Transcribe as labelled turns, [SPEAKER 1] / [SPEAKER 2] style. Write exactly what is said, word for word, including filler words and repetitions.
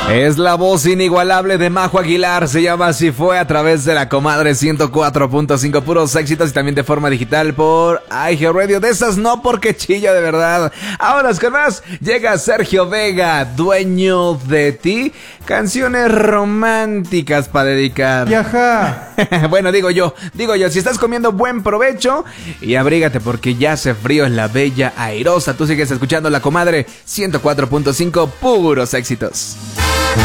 [SPEAKER 1] Es la voz inigualable de Majo Aguilar, se llama Así Fue, a través de la Comadre ciento cuatro punto cinco, puros éxitos, y también de forma digital por iHeartRadio. De esas no, porque chilla de verdad. Ahora con más, llega Sergio Vega, Dueño de Ti, canciones románticas para dedicar.
[SPEAKER 2] Yaja.
[SPEAKER 1] Bueno, digo yo, digo yo, si estás comiendo, buen provecho y abrígate porque ya hace frío en la bella airosa. Tú sigues escuchando la Comadre ciento cuatro punto cinco, puros éxitos.